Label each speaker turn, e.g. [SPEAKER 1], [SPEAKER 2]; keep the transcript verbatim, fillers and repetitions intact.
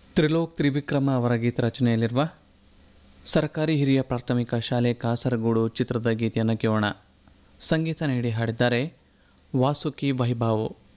[SPEAKER 1] ತ್ರಿಲೋಕ್ ತ್ರಿವಿಕ್ರಮ ಅವರ ಗೀತರಚನೆಯಲ್ಲಿರುವ ಸರ್ಕಾರಿ ಹಿರಿಯ ಪ್ರಾಥಮಿಕ ಶಾಲೆ ಕಾಸರಗೋಡು ಚಿತ್ರದ ಗೀತೆಯನ್ನು ಕೇಳೋಣ. ಸಂಗೀತ ನೀಡಿ ಹಾಡಿದ್ದಾರೆ ವಾಸುಕಿ ವೈಭವ್.